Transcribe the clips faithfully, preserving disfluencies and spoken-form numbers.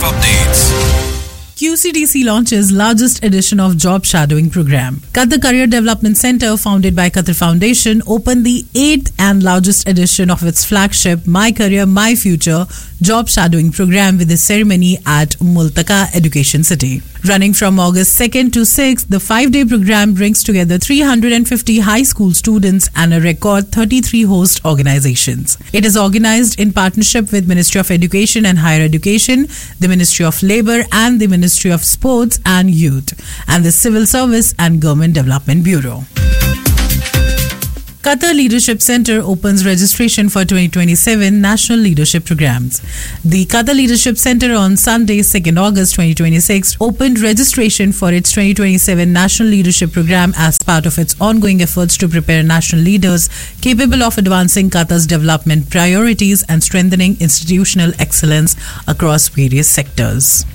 Updates. Q C D C launches largest edition of job shadowing program. Qatar Career Development Center, founded by Qatar Foundation, opened the eighth and largest edition of its flagship My Career, My Future job shadowing program with a ceremony at Multaka Education City. Running from August second to sixth, the five-day program brings together three hundred fifty high school students and a record thirty-three host organizations. It is organized in partnership with Ministry of Education and Higher Education, the Ministry of Labour and the Ministry of Sports and Youth, and the Civil Service and Government Development Bureau. Qatar Leadership Center opens registration for twenty twenty-seven National Leadership Programs. The Qatar Leadership Center on Sunday, second August twenty twenty-six, opened registration for its twenty twenty-seven National Leadership Program as part of its ongoing efforts to prepare national leaders capable of advancing Qatar's development priorities and strengthening institutional excellence across various sectors.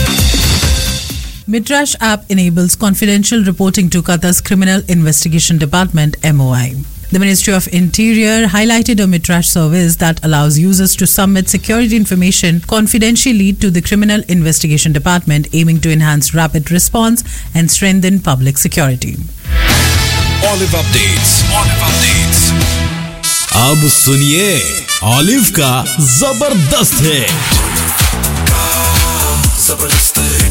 Mitrash app enables confidential reporting to Qatar's Criminal Investigation Department (M O I). The Ministry of Interior highlighted a Mitrash service that allows users to submit security information confidentially to the Criminal Investigation Department, aiming to enhance rapid response and strengthen public security. Olive Updates. Olive Updates. अब सुनिए olive का जबरदस्त है जबरदस्त है